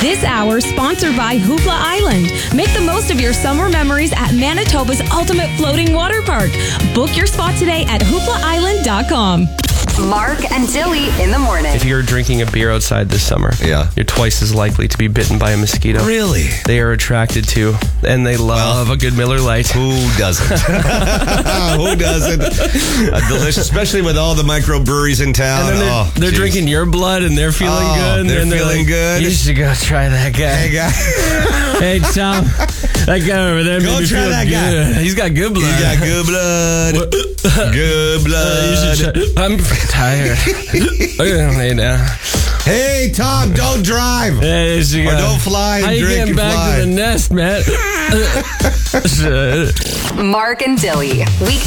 This hour sponsored by Hoopla Island. Make the most of your summer memories at Manitoba's ultimate floating water park. Book your spot today at hooplaisland.com. Mark and Dilly in the morning. If you're drinking a beer outside this summer, you're twice as likely to be bitten by a mosquito. Really? They are attracted to, and they love a good Miller Lite. Who doesn't? Who doesn't? Delicious, especially with all the microbreweries in town. And then they're drinking your blood, and they're feeling good. And They're feeling good. You should go try that guy. Hey, guy. Hey, Tom. That guy over there Go made me try feel that good. guy. He's got good blood. You got good blood. Good blood. You should I'm tired. Lay down. Hey, Tom, don't drive. Hey, or don't fly and how you drink getting and back fly. to the nest, man? Mark and Dilly. Weekday